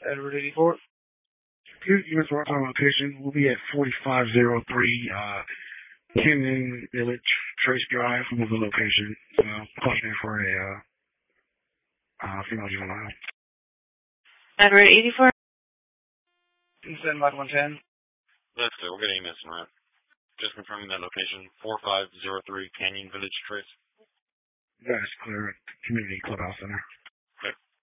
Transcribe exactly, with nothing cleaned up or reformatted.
Edward eighty-four. Good, U S Watertown location. We'll be at forty-five oh three uh, Canyon Village, Trace Drive was the location. So, questioning for a uh, uh, female juvenile. Edward eighty-four. Send by one ten. That's it. We're getting this, right? Just confirming that location. four five oh three Canyon Village, Trace. That is clear at the Community Clubhouse Center.